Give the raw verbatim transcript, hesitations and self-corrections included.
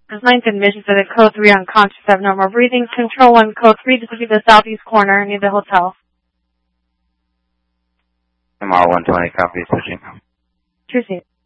ninth admission to the code three unconscious, have no more breathing. Control one, code three, to be the southeast corner near the hotel. M R one twenty, copy, switching. Proceed.